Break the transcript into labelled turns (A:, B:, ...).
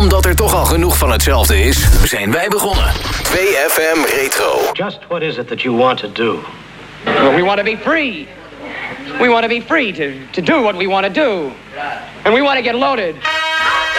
A: Omdat er toch al genoeg van hetzelfde is, zijn wij begonnen. 2FM Retro.
B: Just what is it that you want to do?
C: Well, we want to be free. We want to be free to do what we want to do. And we want to get loaded.